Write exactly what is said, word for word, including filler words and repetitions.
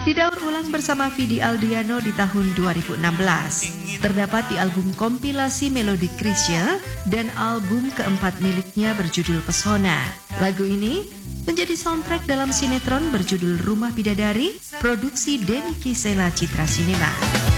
Didaur ulang bersama Vidi Aldiano di tahun dua ribu enam belas. Terdapat di album kompilasi Melodi Chrisye dan album keempat miliknya berjudul Pesona. Lagu ini menjadi soundtrack dalam sinetron berjudul Rumah Bidadari, produksi Denny Kisela Citra Cinema.